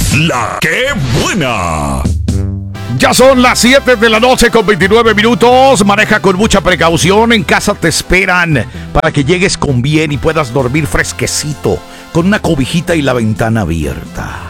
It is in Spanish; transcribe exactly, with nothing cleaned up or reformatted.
La que buena. Ya son las siete de la noche con veintinueve minutos. Maneja con mucha precaución. En casa te esperan para que llegues con bien y puedas dormir fresquecito, con una cobijita y la ventana abierta.